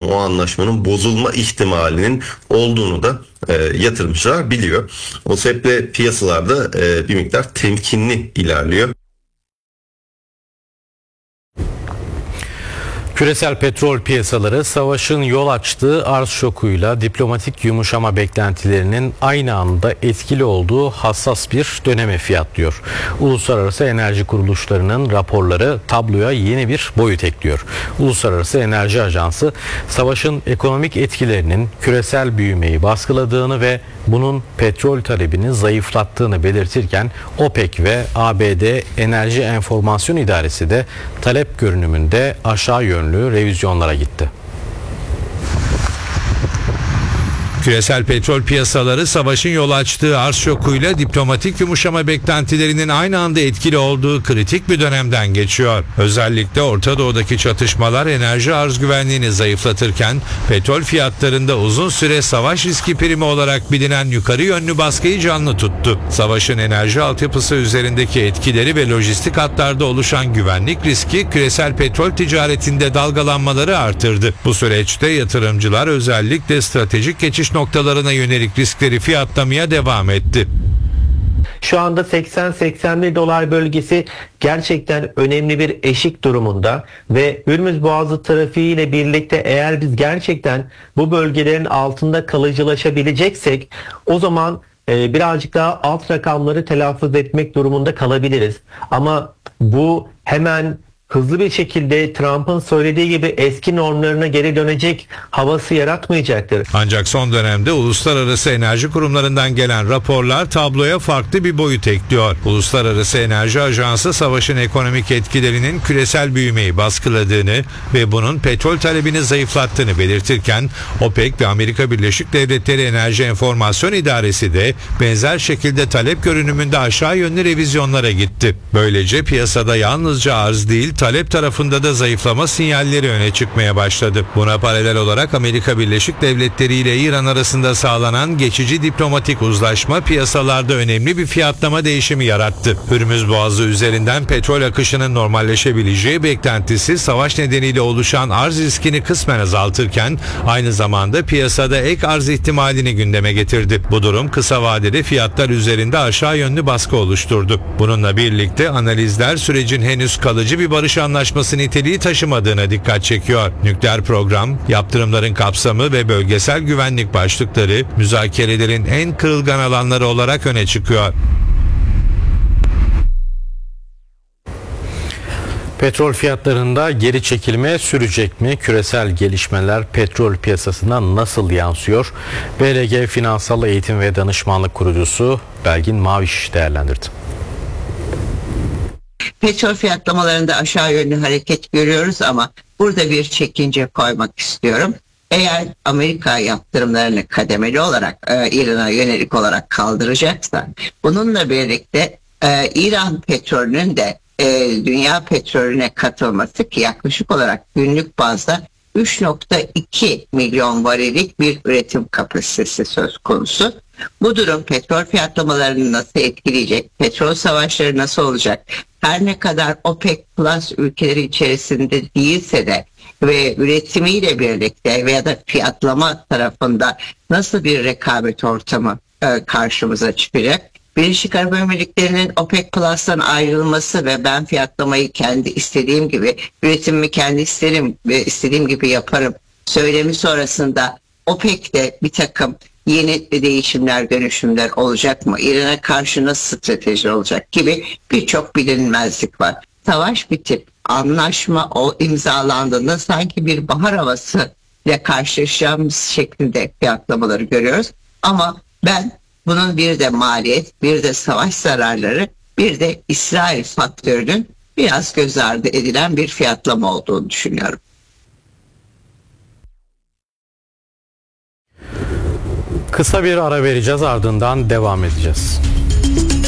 o anlaşmanın bozulma ihtimalinin olduğunu da yatırımcılar biliyor. O sebeple piyasalarda bir miktar temkinli ilerliyor. Küresel petrol piyasaları savaşın yol açtığı arz şokuyla diplomatik yumuşama beklentilerinin aynı anda etkili olduğu hassas bir döneme fiyatlıyor. Uluslararası enerji kuruluşlarının raporları tabloya yeni bir boyut ekliyor. Uluslararası Enerji Ajansı savaşın ekonomik etkilerinin küresel büyümeyi baskıladığını ve bunun petrol talebini zayıflattığını belirtirken OPEC ve ABD Enerji Enformasyon İdaresi de talep görünümünde aşağı yönlü revizyonlara gitti. Küresel petrol piyasaları savaşın yol açtığı arz şokuyla diplomatik yumuşama beklentilerinin aynı anda etkili olduğu kritik bir dönemden geçiyor. Özellikle Orta Doğu'daki çatışmalar enerji arz güvenliğini zayıflatırken petrol fiyatlarında uzun süre savaş riski primi olarak bilinen yukarı yönlü baskıyı canlı tuttu. Savaşın enerji altyapısı üzerindeki etkileri ve lojistik hatlarda oluşan güvenlik riski küresel petrol ticaretinde dalgalanmaları artırdı. Bu süreçte yatırımcılar özellikle stratejik geçiş noktalarına yönelik riskleri fiyatlamaya devam etti. Şu anda 80-81 dolar bölgesi gerçekten önemli bir eşik durumunda ve Hürmüz Boğazı trafiği ile birlikte eğer biz gerçekten bu bölgelerin altında kalıcılaşabileceksek o zaman birazcık daha alt rakamları telaffuz etmek durumunda kalabiliriz. Ama bu hemen hızlı bir şekilde Trump'ın söylediği gibi eski normlarına geri dönecek havası yaratmayacaktır. Ancak son dönemde uluslararası enerji kurumlarından gelen raporlar tabloya farklı bir boyut ekliyor. Uluslararası Enerji Ajansı savaşın ekonomik etkilerinin küresel büyümeyi baskıladığını ve bunun petrol talebini zayıflattığını belirtirken OPEC ve Amerika Birleşik Devletleri Enerji Enformasyon İdaresi de benzer şekilde talep görünümünde aşağı yönlü revizyonlara gitti. Böylece piyasada yalnızca arz değil, talep tarafında da zayıflama sinyalleri öne çıkmaya başladı. Buna paralel olarak Amerika Birleşik Devletleri ile İran arasında sağlanan geçici diplomatik uzlaşma piyasalarda önemli bir fiyatlama değişimi yarattı. Hürmüz Boğazı üzerinden petrol akışının normalleşebileceği beklentisi savaş nedeniyle oluşan arz riskini kısmen azaltırken aynı zamanda piyasada ek arz ihtimalini gündeme getirdi. Bu durum kısa vadede fiyatlar üzerinde aşağı yönlü baskı oluşturdu. Bununla birlikte analizler sürecin henüz kalıcı bir barış anlaşması niteliği taşımadığına dikkat çekiyor. Nükleer program, yaptırımların kapsamı ve bölgesel güvenlik başlıkları müzakerelerin en kırılgan alanları olarak öne çıkıyor. Petrol fiyatlarında geri çekilme sürecek mi? Küresel gelişmeler petrol piyasasına nasıl yansıyor? BRG Finansal Eğitim ve Danışmanlık Kurucusu Belgin Maviş değerlendirdi. Petrol fiyatlamalarında aşağı yönlü hareket görüyoruz ama burada bir çekince koymak istiyorum. Eğer Amerika yaptırımlarını kademeli olarak İran'a yönelik olarak kaldıracaksa bununla birlikte İran petrolünün de dünya petrolüne katılması ki yaklaşık olarak günlük bazda 3,2 milyon varillik bir üretim kapasitesi söz konusu. Bu durum petrol fiyatlamalarını nasıl etkileyecek? Petrol savaşları nasıl olacak? Her ne kadar OPEC Plus ülkeleri içerisinde değilse de ve üretimiyle birlikte veya da fiyatlama tarafında nasıl bir rekabet ortamı karşımıza çıkacak? Birleşik Arap Emirlikleri'nin OPEC Plus'tan ayrılması ve ben fiyatlamayı kendi istediğim gibi, üretimimi kendi isterim ve istediğim gibi yaparım söylemi sonrasında OPEC'te bir takım yeni değişimler, dönüşümler olacak mı? İran'a karşı nasıl strateji olacak gibi birçok bilinmezlik var. Savaş bitip anlaşma o imzalandığında sanki bir bahar havası ile karşılaşacağımız şeklinde fiyatlamaları görüyoruz. Ama ben bunun bir de maliyet, bir de savaş zararları, bir de İsrail faktörünün biraz göz ardı edilen bir fiyatlama olduğunu düşünüyorum. Kısa bir ara vereceğiz, ardından devam edeceğiz.